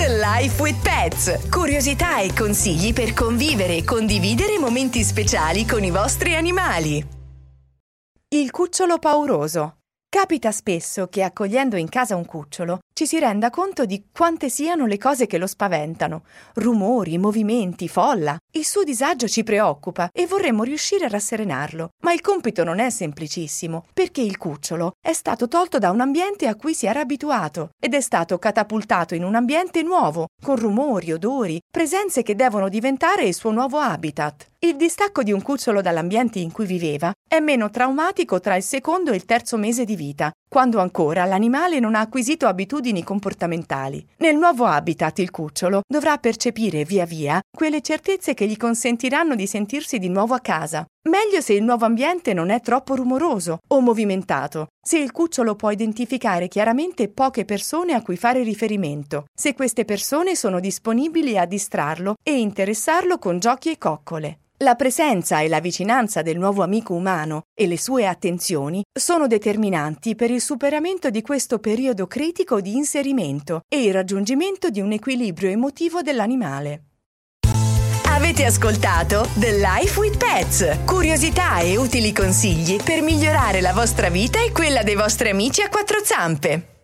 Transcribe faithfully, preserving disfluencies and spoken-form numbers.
The Life with Pets. Curiosità e consigli per convivere e condividere momenti speciali con i vostri animali. Il cucciolo pauroso. Capita spesso che accogliendo in casa un cucciolo ci si renda conto di quante siano le cose che lo spaventano. Rumori, movimenti, folla. Il suo disagio ci preoccupa e vorremmo riuscire a rasserenarlo. Ma il compito non è semplicissimo, perché il cucciolo è stato tolto da un ambiente a cui si era abituato ed è stato catapultato in un ambiente nuovo, con rumori, odori, presenze che devono diventare il suo nuovo habitat. Il distacco di un cucciolo dall'ambiente in cui viveva è meno traumatico tra il secondo e il terzo mese di vita, quando ancora l'animale non ha acquisito abitudini comportamentali. Nel nuovo habitat il cucciolo dovrà percepire via via quelle certezze che gli consentiranno di sentirsi di nuovo a casa. Meglio se il nuovo ambiente non è troppo rumoroso o movimentato, se il cucciolo può identificare chiaramente poche persone a cui fare riferimento, se queste persone sono disponibili a distrarlo e interessarlo con giochi e coccole. La presenza e la vicinanza del nuovo amico umano e le sue attenzioni sono determinanti per il superamento di questo periodo critico di inserimento e il raggiungimento di un equilibrio emotivo dell'animale. Avete ascoltato The Life with Pets. Curiosità e utili consigli per migliorare la vostra vita e quella dei vostri amici a quattro zampe.